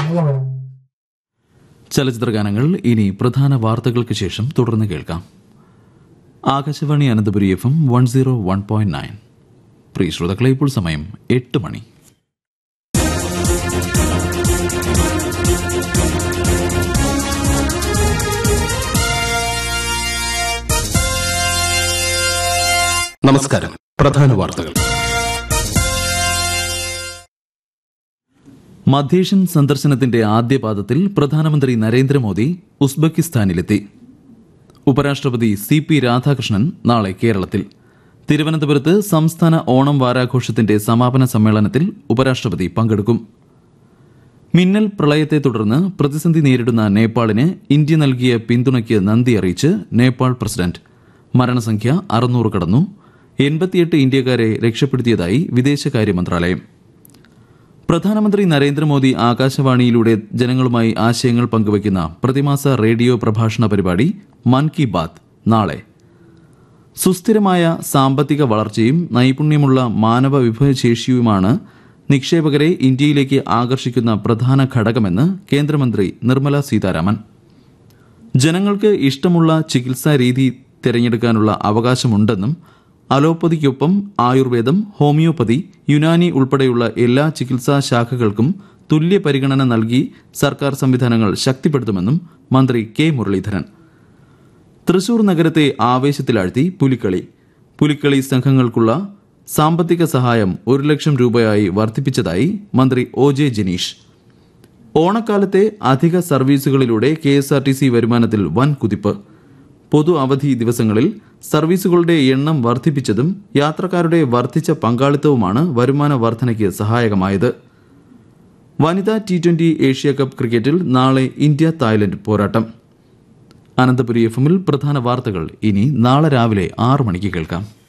ചലച്ചിത്രഗാനങ്ങൾ ഇനി പ്രധാന വാർത്തകൾക്ക് ശേഷം തുടർന്ന് കേൾക്കാം. ആകാശവാണി അനന്തപുരി FM 101.9. പ്രിയ ശ്രോതാക്കളെ, ഇപ്പോൾ സമയം 8 മണി. നമസ്കാരം. പ്രധാന വാർത്തകൾ. മധ്യേഷ്യൻ സന്ദർശനത്തിന്റെ ആദ്യപാദത്തിൽ പ്രധാനമന്ത്രി നരേന്ദ്രമോദി ഉസ്ബെക്കിസ്ഥാനിലെത്തി. ഉപരാഷ്ട്രപതി CP രാധാകൃഷ്ണൻ നാളെ കേരളത്തിൽ. തിരുവനന്തപുരത്ത് സംസ്ഥാന ഓണം വാരാഘോഷത്തിന്റെ സമാപന സമ്മേളനത്തിൽ ഉപരാഷ്ട്രപതി പങ്കെടുക്കും. മിന്നൽ പ്രളയത്തെ തുടർന്ന് പ്രതിസന്ധി നേരിടുന്ന നേപ്പാളിന് ഇന്ത്യ നൽകിയ പിന്തുണയ്ക്ക് നന്ദി അറിയിച്ച് നേപ്പാൾ പ്രസിഡന്റ്. മരണസംഖ്യ 600 കടന്നു. 88 ഇന്ത്യക്കാരെ രക്ഷപ്പെടുത്തിയതായി വിദേശകാര്യ മന്ത്രാലയം. പ്രധാനമന്ത്രി നരേന്ദ്രമോദി ആകാശവാണിയിലൂടെ ജനങ്ങളുമായി ആശയങ്ങൾ പങ്കുവയ്ക്കുന്ന പ്രതിമാസ റേഡിയോ പ്രഭാഷണ പരിപാടി മൻ കി ബാത് നാളെ. സുസ്ഥിരമായ സാമ്പത്തിക വളർച്ചയും നൈപുണ്യമുള്ള മാനവ വിഭവശേഷിയുമാണ് നിക്ഷേപകരെ ഇന്ത്യയിലേക്ക് ആകർഷിക്കുന്ന പ്രധാന ഘടകമെന്ന് കേന്ദ്രമന്ത്രി നിർമ്മല സീതാരാമൻ. ജനങ്ങൾക്ക് ഇഷ്ടമുള്ള ചികിത്സാ രീതി തിരഞ്ഞെടുക്കാനുള്ള അവകാശമുണ്ടെന്നും അലോപ്പതിക്കൊപ്പം ആയുർവേദം, ഹോമിയോപ്പതി, യുനാനി ഉൾപ്പെടെയുള്ള എല്ലാ ചികിത്സാ ശാഖകൾക്കും തുല്യ പരിഗണന നൽകി സർക്കാർ സംവിധാനങ്ങൾ ശക്തിപ്പെടുത്തുമെന്നും മന്ത്രി കെ മുരളീധരൻ. തൃശൂർ നഗരത്തെ ആവേശത്തിലാഴ്ത്തി പുലിക്കളി. പുലിക്കളി സംഘങ്ങൾക്കുള്ള സാമ്പത്തിക സഹായം 1 ലക്ഷം രൂപയായി വർദ്ധിപ്പിച്ചതായി മന്ത്രി OJ ജനീഷ്. ഓണക്കാലത്തെ അധിക സർവീസുകളിലൂടെ KSRTC വരുമാനത്തിൽ വൻ കുതിപ്പ്. പൊതു അവധി ദിവസങ്ങളിൽ സർവീസുകളുടെ എണ്ണം വർദ്ധിപ്പിച്ചതും യാത്രക്കാരുടെ വർദ്ധിച്ച പങ്കാളിത്തവുമാണ് വരുമാന വർധനയ്ക്ക് സഹായകമായത്. വനിതാ T20 ഏഷ്യ കപ്പ് ക്രിക്കറ്റിൽ നാളെ ഇന്ത്യ-തായ്ലൻഡ് പോരാട്ടം. അനന്തപുരി FM പ്രധാന വാർത്തകൾ ഇനി നാളെ രാവിലെ 6 മണിക്ക് കേൾക്കാം.